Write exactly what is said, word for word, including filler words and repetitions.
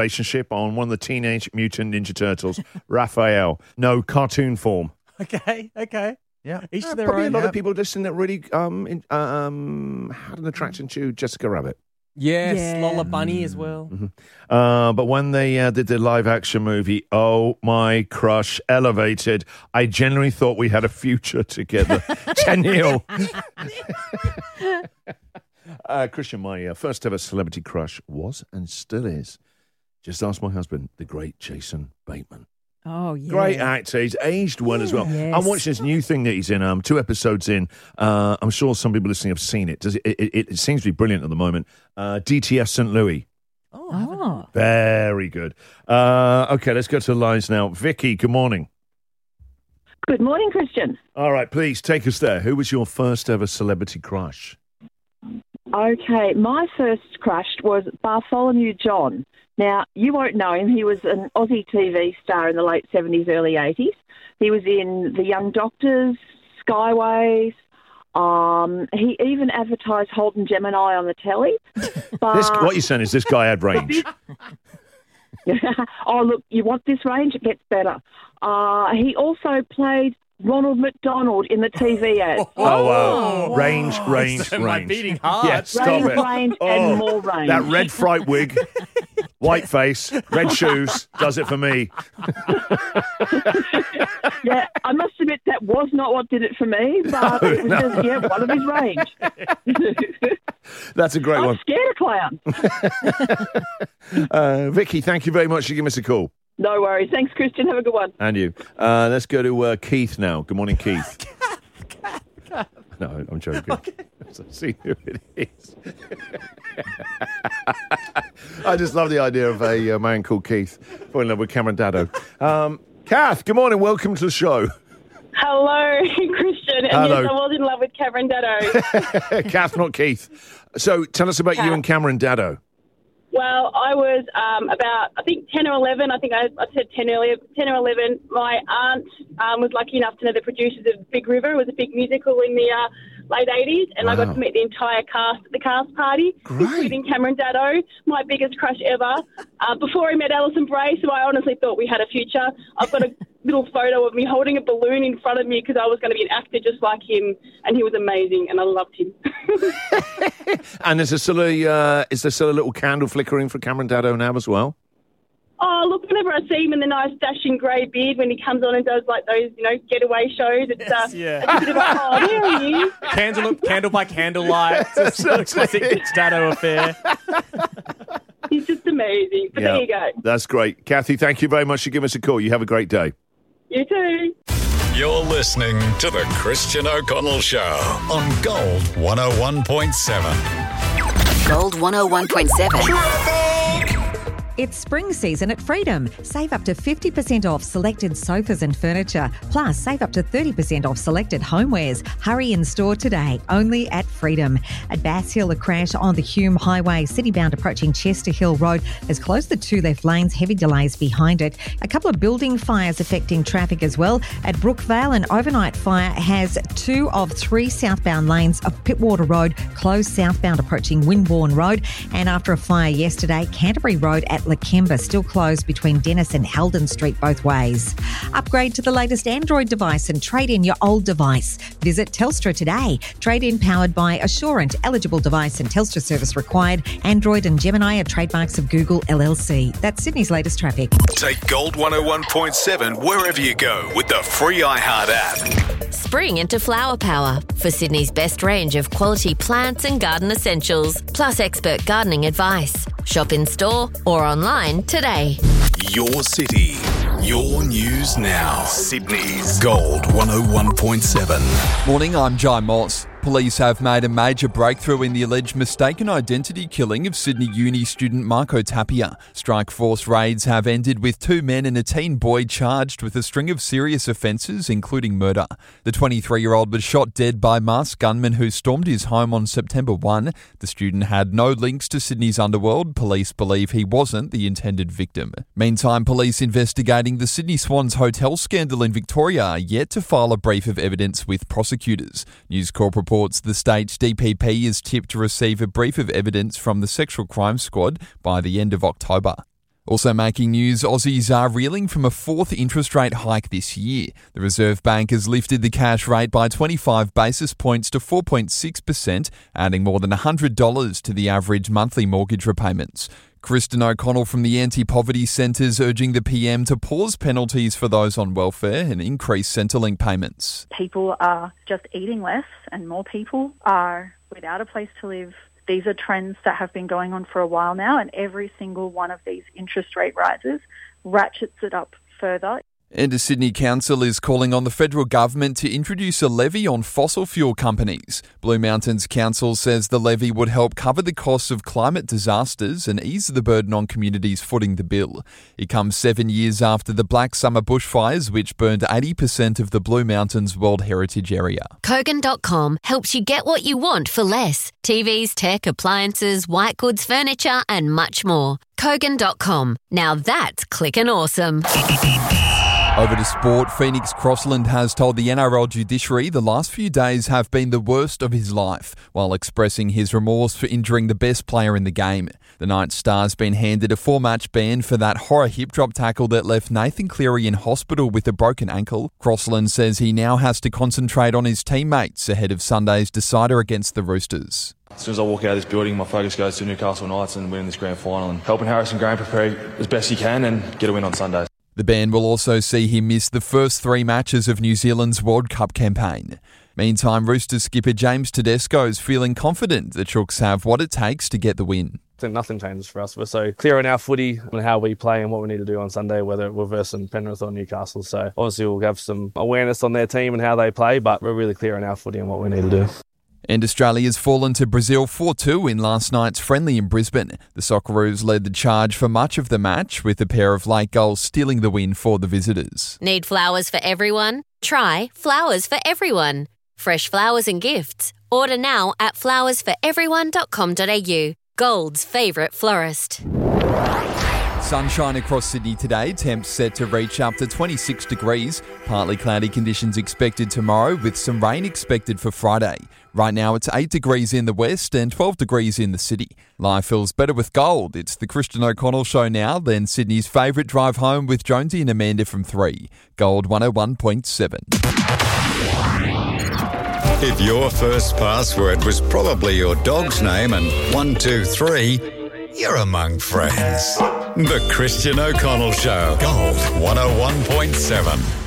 relationship on one of the Teenage Mutant Ninja Turtles, Raphael. No, cartoon form. Okay, okay. Yeah, each Uh, to their probably own. a lot yeah. of people listening that really um, in, um, had an attraction to Jessica Rabbit. Yes, Yeah. Lola Bunny as well. Mm-hmm. Uh, but when they uh, did the live action movie, oh, my crush elevated. I genuinely thought we had a future together. Tenniel. uh, Christian, my uh, first ever celebrity crush was and still is. Just ask my husband, the great Jason Bateman. Oh, yeah. Great actor. He's aged well as well. Yes. I'm watching this new thing that he's in, um, two episodes in. Uh, I'm sure some people listening have seen it. Does it, it, it, it seems to be brilliant at the moment. Uh, D T F Saint Louis. Oh, I haven't heard. Oh. Very good. Uh, okay, let's go to the lines now. Vicky, good morning. Good morning, Christian. All right, please take us there. Who was your first ever celebrity crush? Okay, my first crush was Bartholomew John. Now, you won't know him. He was an Aussie T V star in the late seventies, early eighties. He was in The Young Doctors, Skyways. Um, he even advertised Holden Gemini on the telly. But This, what you're saying is this guy had range. oh, look, you want this range? It gets better. Uh, he also played Ronald McDonald in the T V ads. Oh, wow. Range, Oh, range, so my range. beating heart. Yeah, stop range, it. range, Oh, and more range. That red fright wig, white face, red shoes, does it for me. Yeah, I must admit that was not what did it for me, but No, it was no. just, yeah, one of his range. That's a great I'm one. scared of clowns. Uh, Vicky, thank you very much for giving us a call. No worries. Thanks, Christian. Have a good one. And you. Uh, let's go to uh, Keith now. Good morning, Keith. No, I'm joking. See who it is. I just love the idea of a uh, man called Keith falling in love with Cameron Daddo. Um, Kath, good morning. Welcome to the show. Hello, Christian. And Hello. yes, I was in love with Cameron Daddo. Kath, not Keith. So tell us about you Kath. and Cameron Daddo. Well, I was um, about, I think, ten or eleven. I think I, I said ten earlier, ten or eleven. My aunt um, was lucky enough to know the producers of Big River. It was a big musical in the uh, late eighties, and I Wow. got to meet the entire cast at the cast party, Great. including Cameron Daddo, my biggest crush ever. Uh, before I met Alison Bray, so I honestly thought we had a future. I've got a little photo of me holding a balloon in front of me because I was going to be an actor just like him, and he was amazing, and I loved him. And is there still a uh, is there still a little candle flickering for Cameron Daddo now as well? Oh, look, whenever I see him in the nice dashing grey beard when he comes on and does like those, you know, getaway shows, it's, uh, yeah. it's a bit of a, oh, there he is. Candle, candle by candlelight. It's a That's classic it. Ditch Daddo affair. He's just amazing. But Yeah. there you go. That's great. Kathy, thank you very much for giving us a call. You have a great day. You too. You're listening to The Christian O'Connell Show on Gold one oh one point seven. Gold one oh one point seven. It's spring season at Freedom. Save up to fifty percent off selected sofas and furniture. Plus, save up to thirty percent off selected homewares. Hurry in store today, only at Freedom. At Bass Hill, a crash on the Hume Highway, city-bound approaching Chester Hill Road, has closed the two left lanes, heavy delays behind it. A couple of building fires affecting traffic as well. At Brookvale, an overnight fire has two of three southbound lanes of Pittwater Road closed southbound approaching Windbourne Road. And after a fire yesterday, Canterbury Road at Lakemba still closed between Dennis and Halden Street both ways. Upgrade to the latest Android device and trade in your old device. Visit Telstra today. Trade in powered by Assurant. Eligible device and Telstra service required. Android and Gemini are trademarks of Google L L C. That's Sydney's latest traffic. Take Gold one oh one point seven wherever you go with the free iHeart app. Spring into flower power for Sydney's best range of quality plants and garden essentials, plus expert gardening advice. Shop in store or online today. Your city, your news now. Sydney's Gold one oh one point seven. Morning, I'm Jai Moss. Police have made a major breakthrough in the alleged mistaken identity killing of Sydney Uni student Marco Tapia. Strike Force raids have ended with two men and a teen boy charged with a string of serious offences, including murder. The twenty-three-year-old was shot dead by masked gunmen who stormed his home on September first. The student had no links to Sydney's underworld. Police believe he wasn't the intended victim. Meantime, police investigating the Sydney Swans hotel scandal in Victoria are yet to file a brief of evidence with prosecutors. News Corp reports the state's D P P is tipped to receive a brief of evidence from the Sexual Crime Squad by the end of October. Also making news, Aussies are reeling from a fourth interest rate hike this year. The Reserve Bank has lifted the cash rate by twenty-five basis points to four point six percent, adding more than one hundred dollars to the average monthly mortgage repayments. Kristen O'Connell from the Anti-Poverty Centre's urging the P M to pause penalties for those on welfare and increase Centrelink payments. People are just eating less and more people are without a place to live. These are trends that have been going on for a while now, and every single one of these interest rate rises ratchets it up further. And a Sydney council is calling on the federal government to introduce a levy on fossil fuel companies. Blue Mountains Council says the levy would help cover the costs of climate disasters and ease the burden on communities footing the bill. It comes seven years after the Black Summer bushfires, which burned eighty percent of the Blue Mountains World Heritage Area. Kogan dot com helps you get what you want for less. T Vs, tech, appliances, white goods, furniture and much more. Kogan dot com. Now that's clickin' awesome. Over to sport, Phoenix Crossland has told the N R L judiciary the last few days have been the worst of his life, while expressing his remorse for injuring the best player in the game. The Knights star's been handed a four-match ban for that horror hip drop tackle that left Nathan Cleary in hospital with a broken ankle. Crossland says he now has to concentrate on his teammates ahead of Sunday's decider against the Roosters. As soon as I walk out of this building, my focus goes to Newcastle Knights and winning this grand final and helping Harrison Graham prepare as best he can and get a win on Sunday. The ban will also see him miss the first three matches of New Zealand's World Cup campaign. Meantime, Roosters skipper James Tedesco is feeling confident the Chooks have what it takes to get the win. I think nothing changes for us. We're so clear on our footy and how we play and what we need to do on Sunday, whether we're versing Penrith or Newcastle. So obviously we'll have some awareness on their team and how they play, but we're really clear on our footy and what we need to do. And Australia's fallen to Brazil four two in last night's friendly in Brisbane. The Socceroos led the charge for much of the match, with a pair of late goals stealing the win for the visitors. Need flowers for everyone? Try Flowers for Everyone. Fresh flowers and gifts. Order now at flowers for everyone dot com dot a u. Gold's favourite florist. Sunshine across Sydney today, temps set to reach up to twenty-six degrees. Partly cloudy conditions expected tomorrow with some rain expected for Friday. Right now it's eight degrees in the west and twelve degrees in the city. Life feels better with gold. It's the Kristen O'Connell Show now, then Sydney's favourite drive home with Jonesy and Amanda from three. Gold one oh one point seven. If your first password was probably your dog's name and one two three, you're among friends. The Kristen O'Connell Show. Gold one oh one point seven.